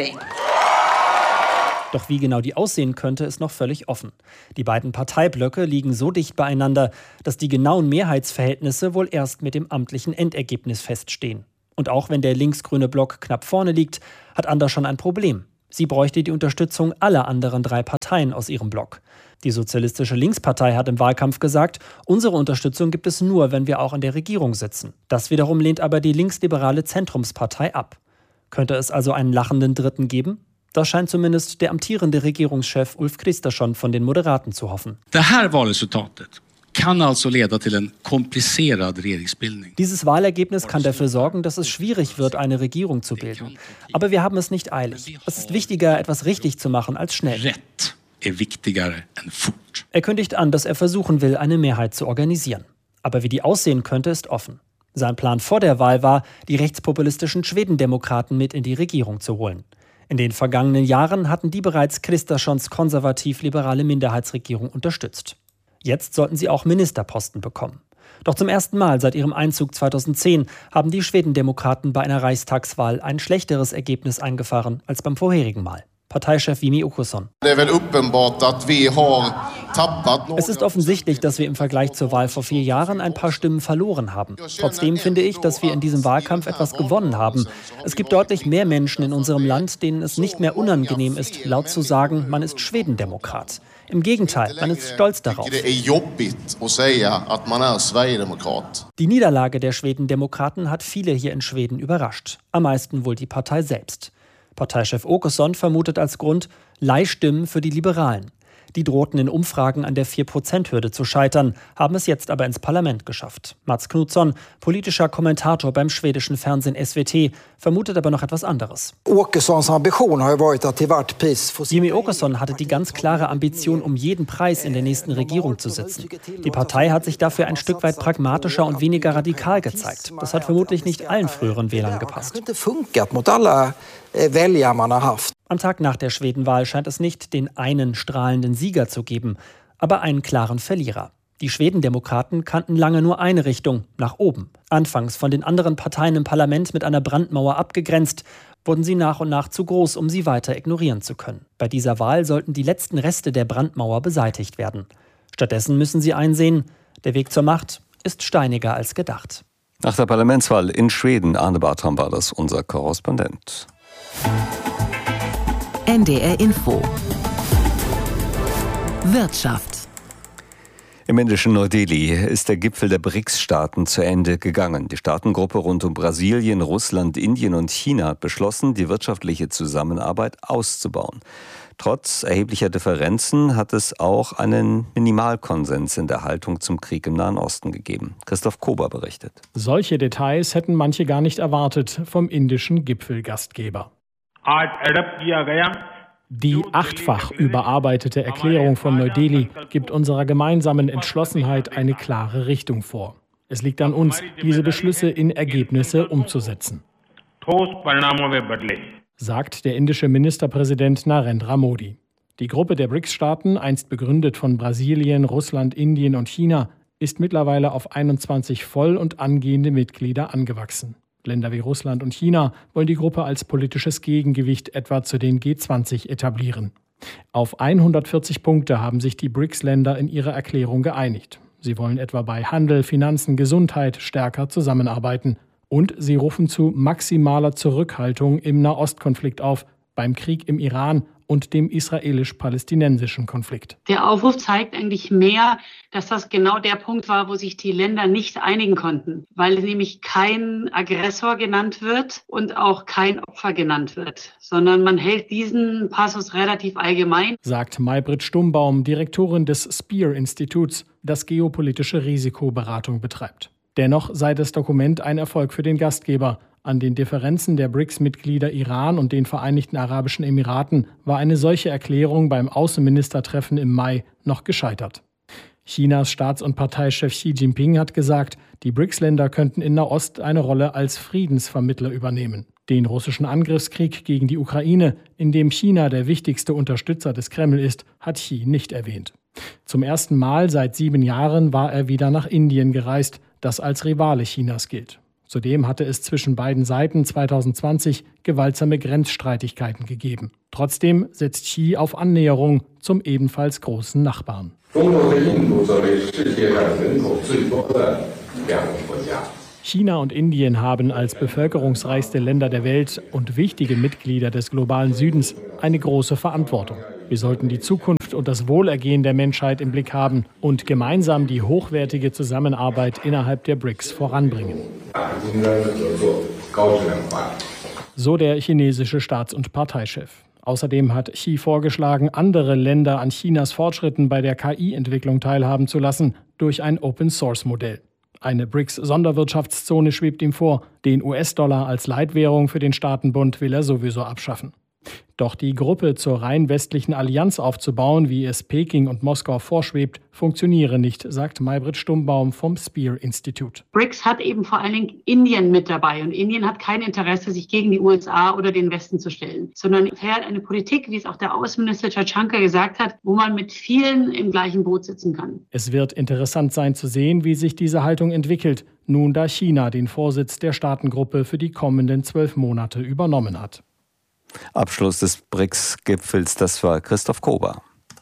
Doch wie genau die aussehen könnte, ist noch völlig offen. Die beiden Parteiblöcke liegen so dicht beieinander, dass die genauen Mehrheitsverhältnisse wohl erst mit dem amtlichen Endergebnis feststehen. Und auch wenn der linksgrüne Block knapp vorne liegt, hat Andersson ein Problem. Sie bräuchte die Unterstützung aller anderen 3 Parteien aus ihrem Block. Die Sozialistische Linkspartei hat im Wahlkampf gesagt, unsere Unterstützung gibt es nur, wenn wir auch in der Regierung sitzen. Das wiederum lehnt aber die linksliberale Zentrumspartei ab. Könnte es also einen lachenden Dritten geben? Das scheint zumindest der amtierende Regierungschef Ulf Kristersson von den Moderaten zu hoffen. Dieses Wahlergebnis kann dafür sorgen, dass es schwierig wird, eine Regierung zu bilden. Aber wir haben es nicht eilig. Es ist wichtiger, etwas richtig zu machen, als schnell. Er kündigt an, dass er versuchen will, eine Mehrheit zu organisieren. Aber wie die aussehen könnte, ist offen. Sein Plan vor der Wahl war, die rechtspopulistischen Schwedendemokraten mit in die Regierung zu holen. In den vergangenen Jahren hatten die bereits Kristerssons konservativ-liberale Minderheitsregierung unterstützt. Jetzt sollten sie auch Ministerposten bekommen. Doch zum ersten Mal seit ihrem Einzug 2010 haben die Schwedendemokraten bei einer Reichstagswahl ein schlechteres Ergebnis eingefahren als beim vorherigen Mal. Parteichef Jimmie Åkesson. Es ist offensichtlich, dass wir im Vergleich zur Wahl vor 4 Jahren ein paar Stimmen verloren haben. Trotzdem finde ich, dass wir in diesem Wahlkampf etwas gewonnen haben. Es gibt deutlich mehr Menschen in unserem Land, denen es nicht mehr unangenehm ist, laut zu sagen, man ist Schwedendemokrat. Im Gegenteil, man ist stolz darauf. Die Niederlage der Schwedendemokraten hat viele hier in Schweden überrascht. Am meisten wohl die Partei selbst. Parteichef Åkesson vermutet als Grund Leihstimmen für die Liberalen. Die drohten in Umfragen an der 4%-Hürde zu scheitern, haben es jetzt aber ins Parlament geschafft. Mats Knutsson, politischer Kommentator beim schwedischen Fernsehen SVT, vermutet aber noch etwas anderes. Jimmie Åkesson hatte die ganz klare Ambition, um jeden Preis in der nächsten Regierung zu sitzen. Die Partei hat sich dafür ein Stück weit pragmatischer und weniger radikal gezeigt. Das hat vermutlich nicht allen früheren Wählern gepasst. Am Tag nach der Schwedenwahl scheint es nicht den einen strahlenden Sieger zu geben, aber einen klaren Verlierer. Die Schwedendemokraten kannten lange nur eine Richtung, nach oben. Anfangs von den anderen Parteien im Parlament mit einer Brandmauer abgegrenzt, wurden sie nach und nach zu groß, um sie weiter ignorieren zu können. Bei dieser Wahl sollten die letzten Reste der Brandmauer beseitigt werden. Stattdessen müssen sie einsehen, der Weg zur Macht ist steiniger als gedacht. Nach der Parlamentswahl in Schweden, Arne Bartram war das unser Korrespondent. NDR Info. Wirtschaft. Im indischen Neu-Delhi ist der Gipfel der BRICS-Staaten zu Ende gegangen. Die Staatengruppe rund um Brasilien, Russland, Indien und China hat beschlossen, die wirtschaftliche Zusammenarbeit auszubauen. Trotz erheblicher Differenzen hat es auch einen Minimalkonsens in der Haltung zum Krieg im Nahen Osten gegeben. Christoph Kober berichtet. Solche Details hätten manche gar nicht erwartet vom indischen Gipfelgastgeber. Die 8-fach überarbeitete Erklärung von Neu-Delhi gibt unserer gemeinsamen Entschlossenheit eine klare Richtung vor. Es liegt an uns, diese Beschlüsse in Ergebnisse umzusetzen, sagt der indische Ministerpräsident Narendra Modi. Die Gruppe der BRICS-Staaten, einst begründet von Brasilien, Russland, Indien und China, ist mittlerweile auf 21 voll- und angehende Mitglieder angewachsen. Länder wie Russland und China wollen die Gruppe als politisches Gegengewicht etwa zu den G20 etablieren. Auf 140 Punkte haben sich die BRICS-Länder in ihrer Erklärung geeinigt. Sie wollen etwa bei Handel, Finanzen, Gesundheit stärker zusammenarbeiten. Und sie rufen zu maximaler Zurückhaltung im Nahostkonflikt auf, beim Krieg im Iran und dem israelisch-palästinensischen Konflikt. Der Aufruf zeigt eigentlich mehr, dass das genau der Punkt war, wo sich die Länder nicht einigen konnten, weil nämlich kein Aggressor genannt wird und auch kein Opfer genannt wird, sondern man hält diesen Passus relativ allgemein. Sagt Maybrit Stumbaum, Direktorin des SPEAR-Instituts, das geopolitische Risikoberatung betreibt. Dennoch sei das Dokument ein Erfolg für den Gastgeber. An den Differenzen der BRICS-Mitglieder Iran und den Vereinigten Arabischen Emiraten war eine solche Erklärung beim Außenministertreffen im Mai noch gescheitert. Chinas Staats- und Parteichef Xi Jinping hat gesagt, die BRICS-Länder könnten in Nahost eine Rolle als Friedensvermittler übernehmen. Den russischen Angriffskrieg gegen die Ukraine, in dem China der wichtigste Unterstützer des Kreml ist, hat Xi nicht erwähnt. Zum ersten Mal seit 7 Jahren war er wieder nach Indien gereist, das als Rivale Chinas gilt. Zudem hatte es zwischen beiden Seiten 2020 gewaltsame Grenzstreitigkeiten gegeben. Trotzdem setzt Xi auf Annäherung zum ebenfalls großen Nachbarn. China und Indien haben als bevölkerungsreichste Länder der Welt und wichtige Mitglieder des globalen Südens eine große Verantwortung. Wir sollten die Zukunft und das Wohlergehen der Menschheit im Blick haben und gemeinsam die hochwertige Zusammenarbeit innerhalb der BRICS voranbringen. So der chinesische Staats- und Parteichef. Außerdem hat Xi vorgeschlagen, andere Länder an Chinas Fortschritten bei der KI-Entwicklung teilhaben zu lassen durch ein Open-Source-Modell. Eine BRICS-Sonderwirtschaftszone schwebt ihm vor. Den US-Dollar als Leitwährung für den Staatenbund will er sowieso abschaffen. Doch die Gruppe zur rein westlichen Allianz aufzubauen, wie es Peking und Moskau vorschwebt, funktioniere nicht, sagt Maybrit Stummbaum vom Spear-Institut. BRICS hat eben vor allen Dingen Indien mit dabei. Und Indien hat kein Interesse, sich gegen die USA oder den Westen zu stellen, sondern fährt eine Politik, wie es auch der Außenminister Jaishankar gesagt hat, wo man mit vielen im gleichen Boot sitzen kann. Es wird interessant sein zu sehen, wie sich diese Haltung entwickelt, nun da China den Vorsitz der Staatengruppe für die kommenden 12 Monate übernommen hat. Abschluss des BRICS-Gipfels, das war Christoph Kober.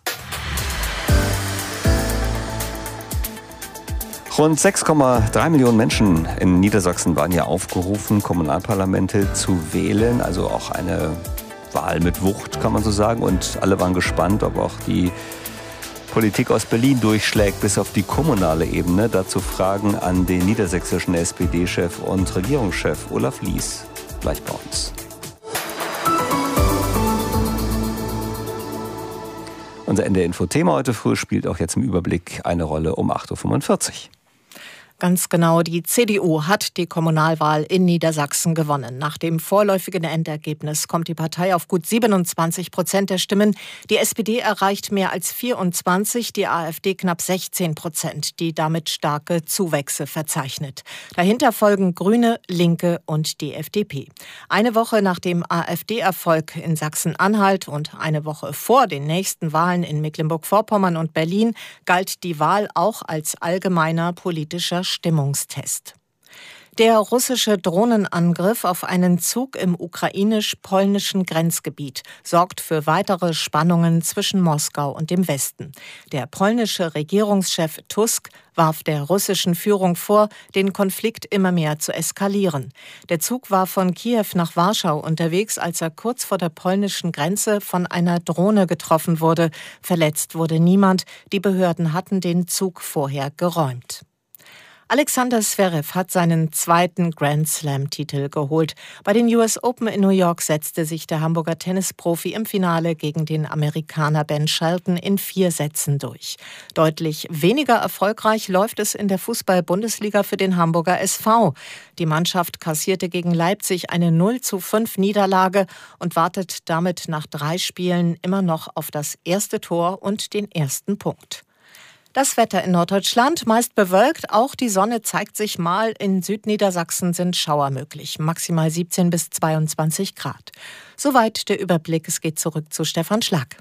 Rund 6,3 Millionen Menschen in Niedersachsen waren ja aufgerufen, Kommunalparlamente zu wählen, also auch eine Wahl mit Wucht, kann man so sagen. Und alle waren gespannt, ob auch die Politik aus Berlin durchschlägt bis auf die kommunale Ebene. Dazu Fragen an den niedersächsischen SPD-Chef und Regierungschef Olaf Lies. Gleich bei uns. Unser NDR-Info-Thema heute früh spielt auch jetzt im Überblick eine Rolle um 8.45 Uhr. Ganz genau, die CDU hat die Kommunalwahl in Niedersachsen gewonnen. Nach dem vorläufigen Endergebnis kommt die Partei auf gut 27% der Stimmen. Die SPD erreicht mehr als 24%, die AfD knapp 16%, die damit starke Zuwächse verzeichnet. Dahinter folgen Grüne, Linke und die FDP. Eine Woche nach dem AfD-Erfolg in Sachsen-Anhalt und eine Woche vor den nächsten Wahlen in Mecklenburg-Vorpommern und Berlin galt die Wahl auch als allgemeiner politischer Stimmungstest. Der russische Drohnenangriff auf einen Zug im ukrainisch-polnischen Grenzgebiet sorgt für weitere Spannungen zwischen Moskau und dem Westen. Der polnische Regierungschef Tusk warf der russischen Führung vor, den Konflikt immer mehr zu eskalieren. Der Zug war von Kiew nach Warschau unterwegs, als er kurz vor der polnischen Grenze von einer Drohne getroffen wurde. Verletzt wurde niemand. Die Behörden hatten den Zug vorher geräumt. Alexander Zverev hat seinen zweiten Grand-Slam-Titel geholt. Bei den US Open in New York setzte sich der Hamburger Tennisprofi im Finale gegen den Amerikaner Ben Shelton in 4 Sätzen durch. Deutlich weniger erfolgreich läuft es in der Fußball-Bundesliga für den Hamburger SV. Die Mannschaft kassierte gegen Leipzig eine 0:5 Niederlage und wartet damit nach 3 Spielen immer noch auf das erste Tor und den ersten Punkt. Das Wetter in Norddeutschland meist bewölkt, auch die Sonne zeigt sich mal. In Südniedersachsen sind Schauer möglich, maximal 17 bis 22 Grad. Soweit der Überblick, es geht zurück zu Stefan Schlag.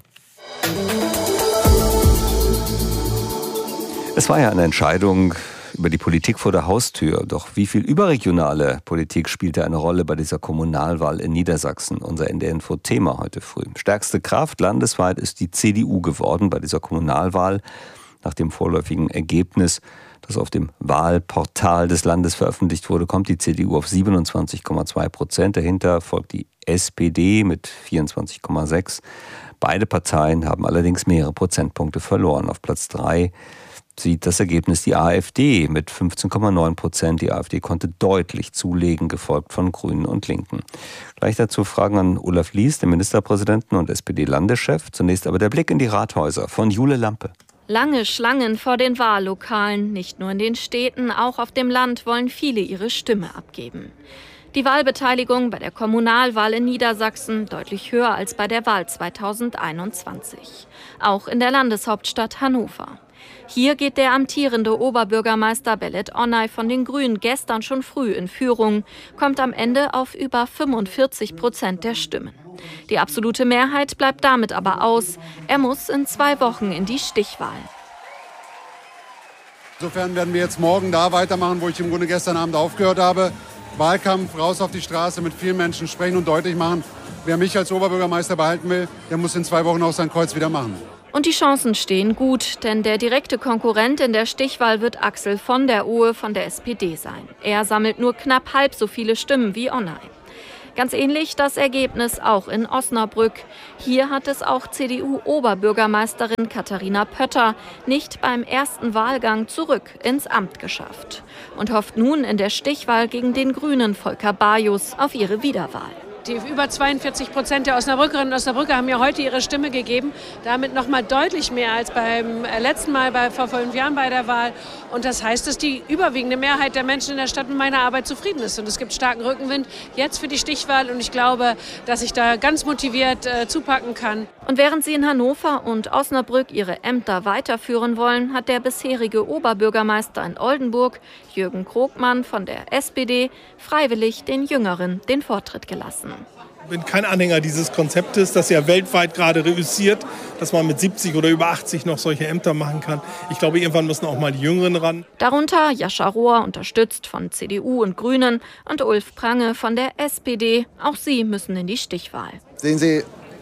Es war ja eine Entscheidung über die Politik vor der Haustür. Doch wie viel überregionale Politik spielte eine Rolle bei dieser Kommunalwahl in Niedersachsen? Unser NDR-Info-Thema heute früh. Stärkste Kraft landesweit ist die CDU geworden bei dieser Kommunalwahl. Nach dem vorläufigen Ergebnis, das auf dem Wahlportal des Landes veröffentlicht wurde, kommt die CDU auf 27,2%. Dahinter folgt die SPD mit 24,6%. Beide Parteien haben allerdings mehrere Prozentpunkte verloren. Auf Platz 3 sieht das Ergebnis die AfD mit 15,9%. Die AfD konnte deutlich zulegen, gefolgt von Grünen und Linken. Gleich dazu Fragen an Olaf Lies, den Ministerpräsidenten und SPD-Landeschef. Zunächst aber der Blick in die Rathäuser von Jule Lampe. Lange Schlangen vor den Wahllokalen, nicht nur in den Städten, auch auf dem Land wollen viele ihre Stimme abgeben. Die Wahlbeteiligung bei der Kommunalwahl in Niedersachsen deutlich höher als bei der Wahl 2021. Auch in der Landeshauptstadt Hannover. Hier geht der amtierende Oberbürgermeister Belet Onay von den Grünen gestern schon früh in Führung, kommt am Ende auf über 45% der Stimmen. Die absolute Mehrheit bleibt damit aber aus. Er muss in 2 Wochen in die Stichwahl. Insofern werden wir jetzt morgen da weitermachen, wo ich im Grunde gestern Abend aufgehört habe. Wahlkampf, raus auf die Straße, mit vielen Menschen sprechen und deutlich machen, wer mich als Oberbürgermeister behalten will, der muss in 2 Wochen auch sein Kreuz wieder machen. Und die Chancen stehen gut, denn der direkte Konkurrent in der Stichwahl wird Axel von der Ohe von der SPD sein. Er sammelt nur knapp halb so viele Stimmen wie Onay. Ganz ähnlich das Ergebnis auch in Osnabrück. Hier hat es auch CDU-Oberbürgermeisterin Katharina Pötter nicht beim ersten Wahlgang zurück ins Amt geschafft und hofft nun in der Stichwahl gegen den Grünen Volker Bajus auf ihre Wiederwahl. Die über 42% der Osnabrückerinnen und Osnabrücker haben ja heute ihre Stimme gegeben. Damit noch mal deutlich mehr als beim letzten Mal vor 5 Jahren bei der Wahl. Und das heißt, dass die überwiegende Mehrheit der Menschen in der Stadt mit meiner Arbeit zufrieden ist. Und es gibt starken Rückenwind jetzt für die Stichwahl. Und ich glaube, dass ich da ganz motiviert zupacken kann. Und während sie in Hannover und Osnabrück ihre Ämter weiterführen wollen, hat der bisherige Oberbürgermeister in Oldenburg, Jürgen Krogmann von der SPD, freiwillig den Jüngeren den Vortritt gelassen. Ich bin kein Anhänger dieses Konzeptes, das ja weltweit gerade reüssiert, dass man mit 70 oder über 80 noch solche Ämter machen kann. Ich glaube, irgendwann müssen auch mal die Jüngeren ran. Darunter Jascha Rohr, unterstützt von CDU und Grünen, und Ulf Prange von der SPD. Auch sie müssen in die Stichwahl. Sehen Sie,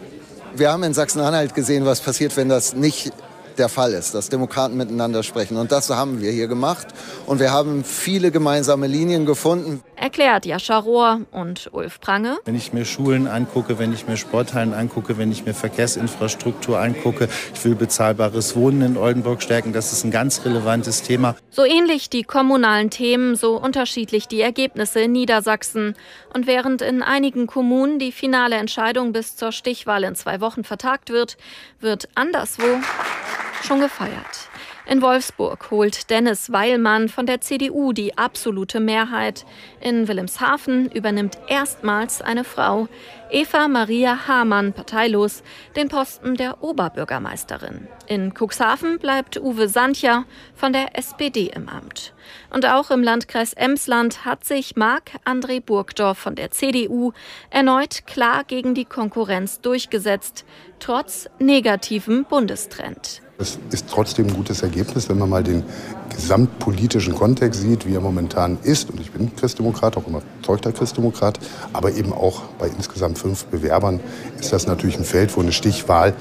wir haben in Sachsen-Anhalt gesehen, was passiert, wenn das nicht der Fall ist, dass Demokraten miteinander sprechen. Und das haben wir hier gemacht. Und wir haben viele gemeinsame Linien gefunden. Erklärt Jascha Rohr. Und Ulf Prange: Wenn ich mir Schulen angucke, wenn ich mir Sporthallen angucke, wenn ich mir Verkehrsinfrastruktur angucke, ich will bezahlbares Wohnen in Oldenburg stärken, das ist ein ganz relevantes Thema. So ähnlich die kommunalen Themen, so unterschiedlich die Ergebnisse in Niedersachsen. Und während in einigen Kommunen die finale Entscheidung bis zur Stichwahl in 2 Wochen vertagt wird, wird anderswo schon gefeiert. In Wolfsburg holt Dennis Weilmann von der CDU die absolute Mehrheit. In Wilhelmshaven übernimmt erstmals eine Frau, Eva Maria Hamann, parteilos, den Posten der Oberbürgermeisterin. In Cuxhaven bleibt Uwe Sancher von der SPD im Amt. Und auch im Landkreis Emsland hat sich Marc-André Burgdorf von der CDU erneut klar gegen die Konkurrenz durchgesetzt, trotz negativem Bundestrend. Es ist trotzdem ein gutes Ergebnis, wenn man mal den gesamtpolitischen Kontext sieht, wie er momentan ist. Und ich bin Christdemokrat, auch immer überzeugter Christdemokrat. Aber eben auch bei insgesamt 5 Bewerbern ist das natürlich ein Feld, wo eine Stichwahl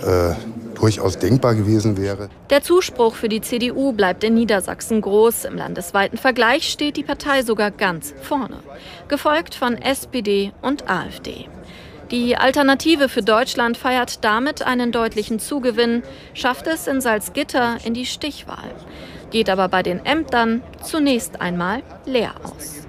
durchaus denkbar gewesen wäre. Der Zuspruch für die CDU bleibt in Niedersachsen groß. Im landesweiten Vergleich steht die Partei sogar ganz vorne, gefolgt von SPD und AfD. Die Alternative für Deutschland feiert damit einen deutlichen Zugewinn, schafft es in Salzgitter in die Stichwahl, geht aber bei den Ämtern zunächst einmal leer aus.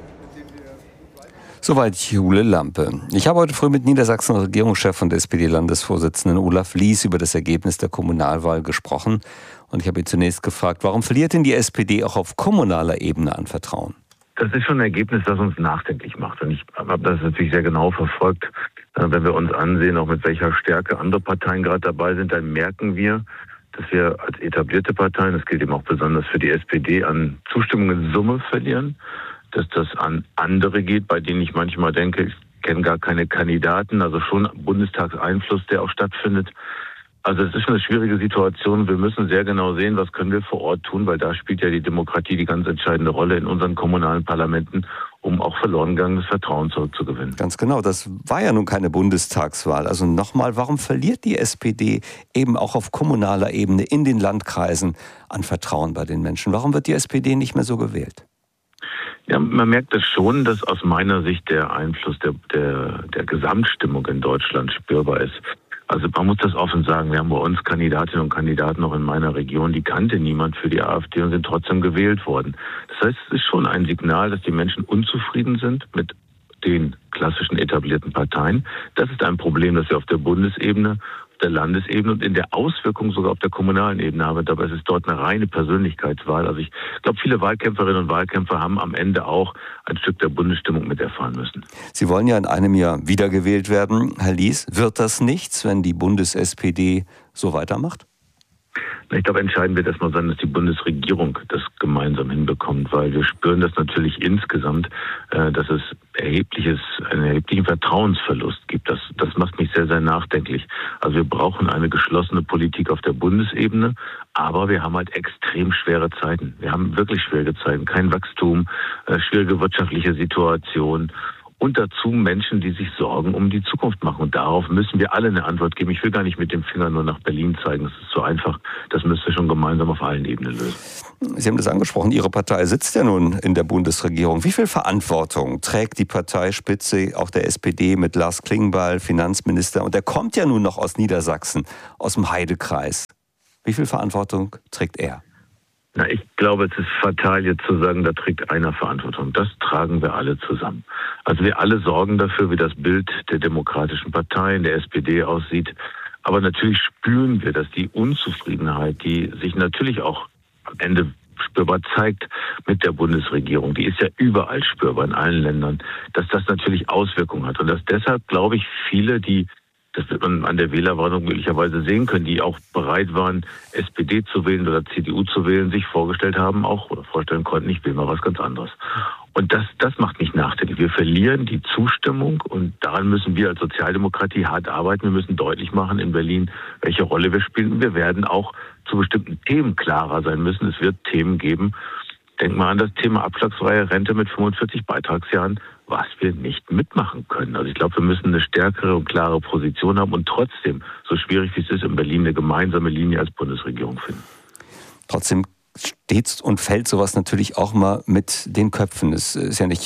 Soweit Jule Lampe. Ich habe heute früh mit Niedersachsen-Regierungschef und SPD-Landesvorsitzenden Olaf Lies über das Ergebnis der Kommunalwahl gesprochen. Und ich habe ihn zunächst gefragt, warum verliert denn die SPD auch auf kommunaler Ebene an Vertrauen? Das ist schon ein Ergebnis, das uns nachdenklich macht. Und ich habe das natürlich sehr genau verfolgt. Wenn wir uns ansehen, auch mit welcher Stärke andere Parteien gerade dabei sind, dann merken wir, dass wir als etablierte Parteien, das gilt eben auch besonders für die SPD, an Zustimmung in Summe verlieren. Dass das an andere geht, bei denen ich manchmal denke, ich kenne gar keine Kandidaten, also schon Bundestagseinfluss, der auch stattfindet. Also es ist schon eine schwierige Situation. Wir müssen sehr genau sehen, was können wir vor Ort tun, weil da spielt ja die Demokratie die ganz entscheidende Rolle in unseren kommunalen Parlamenten, um auch verloren gegangenes Vertrauen zurückzugewinnen. Ganz genau, das war ja nun keine Bundestagswahl. Also nochmal, warum verliert die SPD eben auch auf kommunaler Ebene in den Landkreisen an Vertrauen bei den Menschen? Warum wird die SPD nicht mehr so gewählt? Ja, man merkt es schon, dass aus meiner Sicht der Einfluss der Gesamtstimmung in Deutschland spürbar ist. Also man muss das offen sagen, wir haben bei uns Kandidatinnen und Kandidaten noch in meiner Region, die kannte niemand für die AfD und sind trotzdem gewählt worden. Das heißt, es ist schon ein Signal, dass die Menschen unzufrieden sind mit den klassischen etablierten Parteien. Das ist ein Problem, das wir auf der Bundesebene, auf der Landesebene und in der Auswirkung sogar auf der kommunalen Ebene haben. Dabei ist es dort eine reine Persönlichkeitswahl. Also ich glaube, viele Wahlkämpferinnen und Wahlkämpfer haben am Ende auch ein Stück der Bundesstimmung mit erfahren müssen. Sie wollen ja in einem Jahr wiedergewählt werden. Herr Lies, wird das nichts, wenn die Bundes-SPD so weitermacht? Ich glaube, entscheidend wird erstmal sein, dass die Bundesregierung das gemeinsam hinbekommt, weil wir spüren das natürlich insgesamt, dass es einen erheblichen Vertrauensverlust gibt. Das macht mich sehr, sehr nachdenklich. Also wir brauchen eine geschlossene Politik auf der Bundesebene, aber wir haben halt extrem schwere Zeiten. Wir haben wirklich schwierige Zeiten. Kein Wachstum, schwierige wirtschaftliche Situation. Und dazu Menschen, die sich Sorgen um die Zukunft machen. Und darauf müssen wir alle eine Antwort geben. Ich will gar nicht mit dem Finger nur nach Berlin zeigen. Das ist so einfach. Das müssen wir schon gemeinsam auf allen Ebenen lösen. Sie haben das angesprochen. Ihre Partei sitzt ja nun in der Bundesregierung. Wie viel Verantwortung trägt die Parteispitze, auch der SPD, mit Lars Klingbeil, Finanzminister? Und der kommt ja nun noch aus Niedersachsen, aus dem Heidekreis. Wie viel Verantwortung trägt er? Ich glaube, es ist fatal, jetzt zu sagen, da trägt einer Verantwortung. Das tragen wir alle zusammen. Also wir alle sorgen dafür, wie das Bild der Demokratischen Partei, der SPD aussieht. Aber natürlich spüren wir, dass die Unzufriedenheit, die sich natürlich auch am Ende spürbar zeigt mit der Bundesregierung, die ist ja überall spürbar in allen Ländern, dass das natürlich Auswirkungen hat. Und dass deshalb, glaube ich, viele, das wird man an der Wählerwartung möglicherweise sehen können, die auch bereit waren, SPD zu wählen oder CDU zu wählen, sich vorgestellt haben auch oder vorstellen konnten, ich will mal was ganz anderes. Und das macht mich nachdenklich. Wir verlieren die Zustimmung und daran müssen wir als Sozialdemokratie hart arbeiten. Wir müssen deutlich machen in Berlin, welche Rolle wir spielen. Und wir werden auch zu bestimmten Themen klarer sein müssen. Es wird Themen geben. Denk mal an das Thema abschlagsfreie Rente mit 45 Beitragsjahren, was wir nicht mitmachen können. Also ich glaube, wir müssen eine stärkere und klare Position haben und trotzdem, so schwierig wie es ist, in Berlin eine gemeinsame Linie als Bundesregierung finden. Trotzdem steht und fällt sowas natürlich auch mal mit den Köpfen. Das ist ja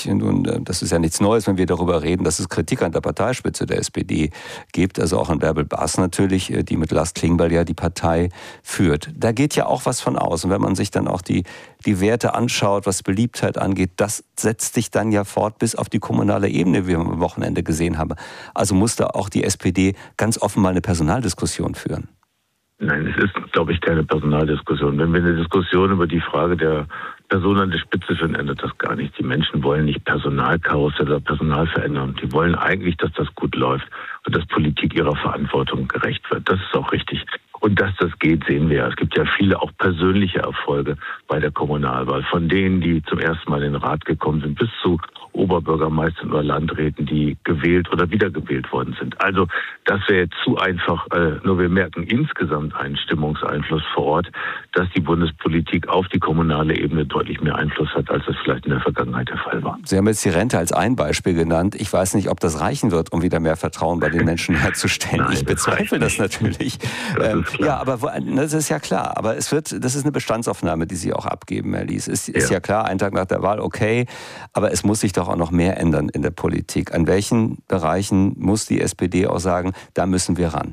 nichts Neues, wenn wir darüber reden, dass es Kritik an der Parteispitze der SPD gibt, also auch an Bärbel Baas natürlich, die mit Lars Klingbeil ja die Partei führt. Da geht ja auch was von aus. Und wenn man sich dann auch die Werte anschaut, was Beliebtheit angeht, das setzt sich dann ja fort bis auf die kommunale Ebene, wie wir am Wochenende gesehen haben. Also muss da auch die SPD ganz offen mal eine Personaldiskussion führen. Nein, es ist, glaube ich, keine Personaldiskussion. Wenn wir eine Diskussion über die Frage der Person an der Spitze führen, ändert das gar nicht. Die Menschen wollen nicht Personalkarussell oder Personalveränderung. Die wollen eigentlich, dass das gut läuft und dass Politik ihrer Verantwortung gerecht wird. Das ist auch richtig. Und dass das geht, sehen wir ja. Es gibt ja viele auch persönliche Erfolge bei der Kommunalwahl. Von denen, die zum ersten Mal in den Rat gekommen sind, bis zu Oberbürgermeistern oder Landräten, die gewählt oder wiedergewählt worden sind. Also das wäre jetzt zu einfach. Nur wir merken insgesamt einen Stimmungseinfluss vor Ort, dass die Bundespolitik auf die kommunale Ebene deutlich mehr Einfluss hat, als das vielleicht in der Vergangenheit der Fall war. Sie haben jetzt die Rente als ein Beispiel genannt. Ich weiß nicht, ob das reichen wird, um wieder mehr Vertrauen bei den Menschen herzustellen. Nein, ich bezweifle das natürlich. Ja, aber das ist ja klar. Aber das ist eine Bestandsaufnahme, die Sie auch abgeben, Herr Lies. Ist ja klar, einen Tag nach der Wahl, okay. Aber es muss sich doch auch noch mehr ändern in der Politik. An welchen Bereichen muss die SPD auch sagen, da müssen wir ran?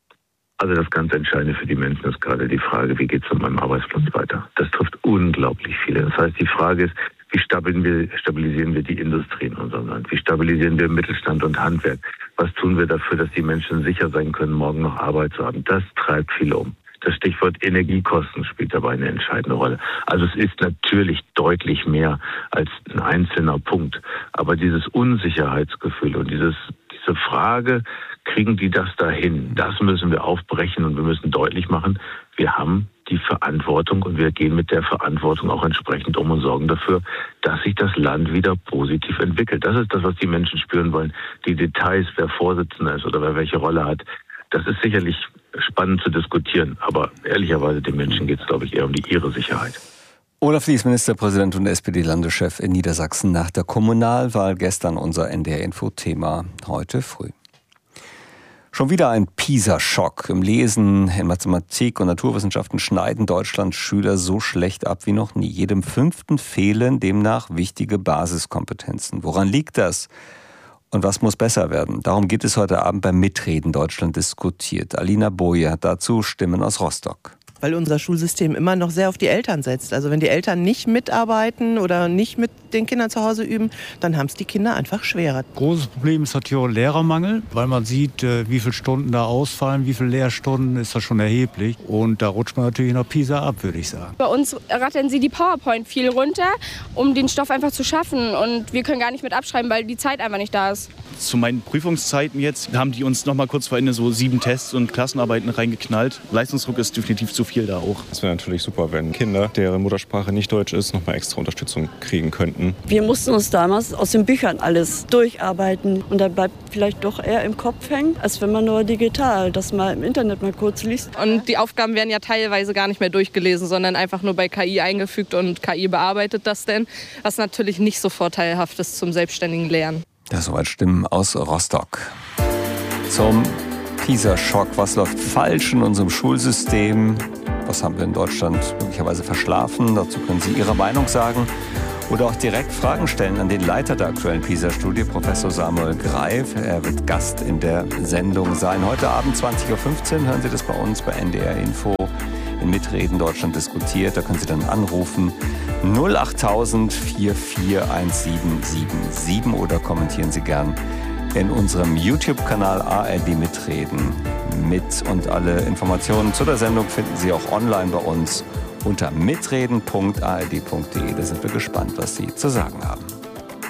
Also das ganz Entscheidende für die Menschen ist gerade die Frage, wie geht es mit meinem Arbeitsplatz weiter? Das trifft unglaublich viele. Das heißt, die Frage ist, wie stabilisieren wir die Industrie in unserem Land? Wie stabilisieren wir Mittelstand und Handwerk? Was tun wir dafür, dass die Menschen sicher sein können, morgen noch Arbeit zu haben? Das treibt viele um. Das Stichwort Energiekosten spielt dabei eine entscheidende Rolle. Also es ist natürlich deutlich mehr als ein einzelner Punkt. Aber dieses Unsicherheitsgefühl und diese Frage, kriegen die das dahin? Das müssen wir aufbrechen und wir müssen deutlich machen, wir haben die Verantwortung und wir gehen mit der Verantwortung auch entsprechend um und sorgen dafür, dass sich das Land wieder positiv entwickelt. Das ist das, was die Menschen spüren wollen. Die Details, wer Vorsitzender ist oder wer welche Rolle hat, das ist sicherlich spannend zu diskutieren. Aber ehrlicherweise, den Menschen geht es, glaube ich, eher um ihre Sicherheit. Olaf Lies, Ministerpräsident und SPD-Landeschef in Niedersachsen nach der Kommunalwahl. Gestern unser NDR-Info-Thema, heute früh. Schon wieder ein PISA-Schock. Im Lesen, in Mathematik und Naturwissenschaften schneiden Deutschlands Schüler so schlecht ab wie noch nie. Jedem 5. fehlen demnach wichtige Basiskompetenzen. Woran liegt das? Und was muss besser werden? Darum geht es heute Abend beim Mitreden Deutschland diskutiert. Alina Boje hat dazu Stimmen aus Rostock. Weil unser Schulsystem immer noch sehr auf die Eltern setzt. Also wenn die Eltern nicht mitarbeiten oder nicht mit den Kindern zu Hause üben, dann haben es die Kinder einfach schwerer. Großes Problem ist natürlich auch Lehrermangel, weil man sieht, wie viele Stunden da ausfallen, wie viele Lehrstunden, ist das schon erheblich. Und da rutscht man natürlich noch PISA ab, würde ich sagen. Bei uns rattern sie die PowerPoint viel runter, um den Stoff einfach zu schaffen. Und wir können gar nicht mit abschreiben, weil die Zeit einfach nicht da ist. Zu meinen Prüfungszeiten jetzt haben die uns noch mal kurz vor Ende so 7 Tests und Klassenarbeiten reingeknallt. Leistungsdruck ist definitiv zu viel da auch. Es wäre natürlich super, wenn Kinder, deren Muttersprache nicht Deutsch ist, nochmal extra Unterstützung kriegen könnten. Wir mussten uns damals aus den Büchern alles durcharbeiten und da bleibt vielleicht doch eher im Kopf hängen, als wenn man nur digital das mal im Internet mal kurz liest. Und die Aufgaben werden ja teilweise gar nicht mehr durchgelesen, sondern einfach nur bei KI eingefügt und KI bearbeitet das denn, was natürlich nicht so vorteilhaft ist zum selbstständigen Lernen. Ja, soweit Stimmen aus Rostock. Zum PISA-Schock. Was läuft falsch in unserem Schulsystem? Was haben wir in Deutschland möglicherweise verschlafen? Dazu können Sie Ihre Meinung sagen oder auch direkt Fragen stellen an den Leiter der aktuellen PISA-Studie, Professor Samuel Greif. Er wird Gast in der Sendung sein. Heute Abend 20.15 Uhr hören Sie das bei uns bei NDR Info in Mitreden Deutschland diskutiert. Da können Sie dann anrufen 08000 441777 oder kommentieren Sie gern in unserem YouTube-Kanal ARD Mitreden mit. Und alle Informationen zu der Sendung finden Sie auch online bei uns unter mitreden.ard.de. Da sind wir gespannt, was Sie zu sagen haben.